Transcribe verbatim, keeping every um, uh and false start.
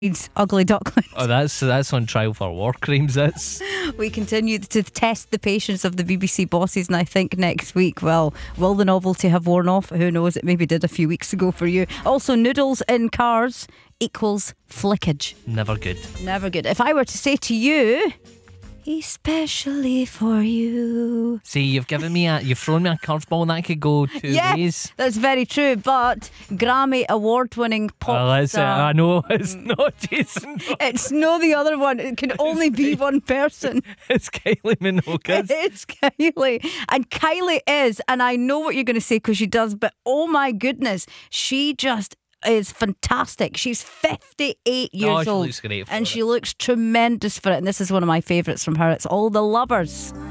Ugly Duckling. Oh, that's that's on trial for war crimes. That's We continue to test the patience of the B B C bosses, and I think next week, well, will the novelty have worn off? Who knows? It maybe did a few weeks ago for you. Also, noodles in cars equals flickage. never good. Never good. If I were to say to you, especially for you. See, you've given me a, you've thrown me a curveball that could go two Yes, ways. that's very true. But Grammy award-winning pop Well, it's, uh, star. I know it's not Jason. It's no the other one. It can only be one person. It's Kylie Minogue. It's Kylie. And Kylie is, and I know what you're going to say because she does, but oh my goodness, she just is fantastic. She's fifty-eight years she old. looks great for and it. she looks tremendous for it. And this is one of my favourites from her. It's All the Lovers.